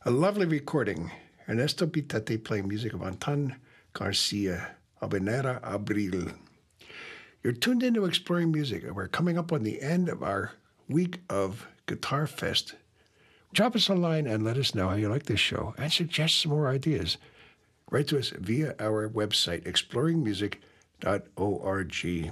A lovely recording. Ernesto Pitete playing music of Anton Garcia, Habanera Abril. You're tuned into Exploring Music, and we're coming up on the end of our week of Guitar Fest. Drop us a line and let us know how you like this show and suggest some more ideas. Write to us via our website, exploringmusic.org.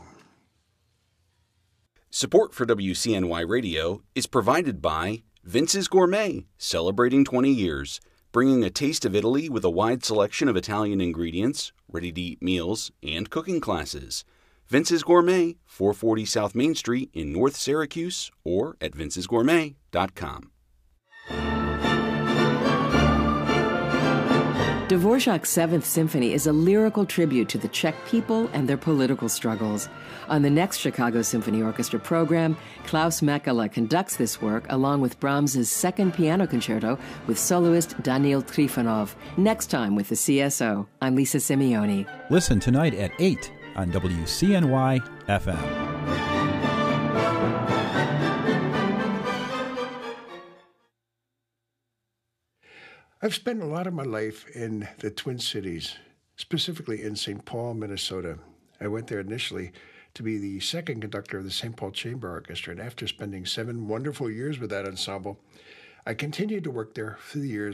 Support for WCNY Radio is provided by Vince's Gourmet, celebrating 20 years, bringing a taste of Italy with a wide selection of Italian ingredients, ready-to-eat meals, and cooking classes. Vince's Gourmet, 440 South Main Street in North Syracuse, or at vincesgourmet.com. Dvorak's Seventh Symphony is a lyrical tribute to the Czech people and their political struggles. On the next Chicago Symphony Orchestra program, Klaus Mekala conducts this work along with Brahms's Second Piano Concerto with soloist Daniil Trifonov. Next time with the CSO, I'm Lisa Simeoni. Listen tonight at 8 on WCNY FM. I've spent a lot of my life in the Twin Cities, specifically in St. Paul, Minnesota. I went there initially to be the second conductor of the St. Paul Chamber Orchestra, and after spending 7 wonderful years with that ensemble, I continued to work there through the years